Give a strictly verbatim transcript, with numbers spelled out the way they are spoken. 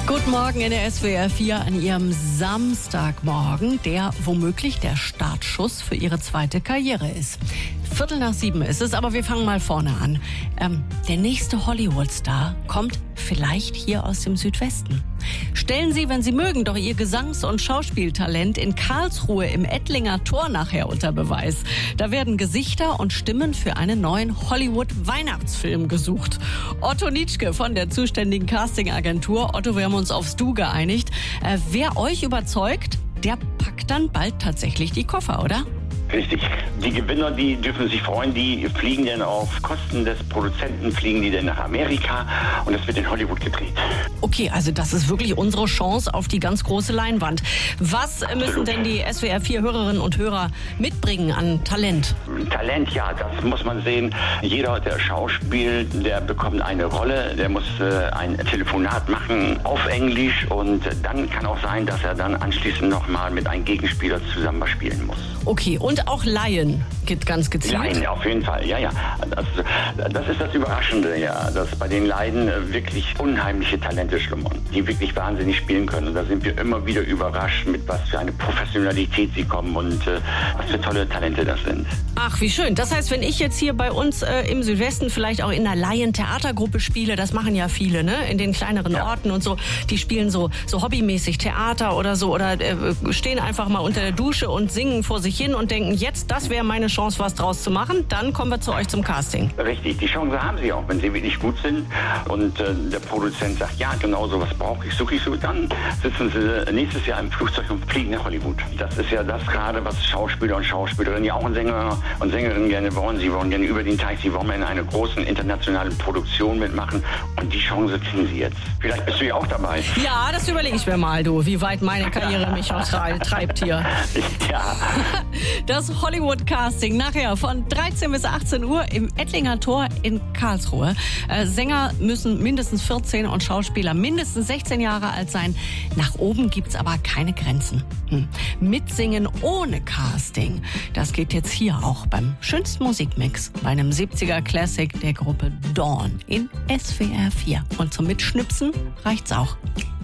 Guten Morgen in der S W R vier an Ihrem Samstagmorgen, der womöglich der Startschuss für Ihre zweite Karriere ist. Viertel nach sieben ist es, aber wir fangen mal vorne an. Ähm, der nächste Hollywood-Star kommt vielleicht hier aus dem Südwesten. Stellen Sie, wenn Sie mögen, doch Ihr Gesangs- und Schauspieltalent in Karlsruhe im Ettlinger Tor nachher unter Beweis. Da werden Gesichter und Stimmen für einen neuen Hollywood-Weihnachtsfilm gesucht. Otto Nitschke von der zuständigen Castingagentur. Otto, wir haben uns aufs Du geeinigt. Äh, wer euch überzeugt, der packt dann bald tatsächlich die Koffer, oder? Richtig. Die Gewinner, die dürfen sich freuen, die fliegen dann auf Kosten des Produzenten, fliegen die dann nach Amerika und das wird in Hollywood gedreht. Okay, also das ist wirklich unsere Chance auf die ganz große Leinwand. Was Absolut. müssen denn die S W R vier Hörerinnen und Hörer mitbringen an Talent? Talent, ja, das muss man sehen. Jeder, der schauspielt, der bekommt eine Rolle, der muss äh, ein Telefonat machen auf Englisch und dann kann auch sein, dass er dann anschließend nochmal mit einem Gegenspieler zusammen was spielen muss. Okay, und auch Laien geht ganz gezielt. Laien, auf jeden Fall, ja, ja. Das, das ist das Überraschende, ja, dass bei den Laien wirklich unheimliche Talente schlummern, die wirklich wahnsinnig spielen können. Und da sind wir immer wieder überrascht, mit was für eine Professionalität sie kommen und äh, was für tolle Talente das sind. Ach, wie schön. Das heißt, wenn ich jetzt hier bei uns äh, im Südwesten vielleicht auch in einer Laien-Theatergruppe spiele, das machen ja viele, ne, in den kleineren Ja. Orten und so, die spielen so, so hobbymäßig Theater oder so oder äh, stehen einfach mal unter der Dusche und singen vor sich hin und denken, jetzt, das wäre meine Chance, was draus zu machen, dann kommen wir zu euch zum Casting. Richtig, die Chance haben sie auch, wenn sie wirklich gut sind und äh, der Produzent sagt, ja, genau so was brauche ich, suche ich so, dann sitzen sie nächstes Jahr im Flugzeug und fliegen nach Hollywood. Das ist ja das gerade, was Schauspieler und Schauspielerinnen, ja auch ein Sänger und Sängerinnen gerne wollen. Sie wollen gerne über den Teich, sie wollen in einer großen internationalen Produktion mitmachen und die Chance kriegen sie jetzt. Vielleicht bist du ja auch dabei. Ja, das überlege ich mir mal, du, wie weit meine Karriere mich noch tre- treibt hier. Ja. Das Hollywood-Casting nachher von dreizehn bis achtzehn Uhr im Ettlinger Tor in Karlsruhe. Äh, Sänger müssen mindestens vierzehn und Schauspieler mindestens sechzehn Jahre alt sein. Nach oben gibt's aber keine Grenzen. Hm. Mitsingen ohne Casting, das geht jetzt hier auch beim schönsten Musikmix, bei einem siebziger Classic der Gruppe Dawn in S W R vier. Und zum Mitschnipsen reicht's auch.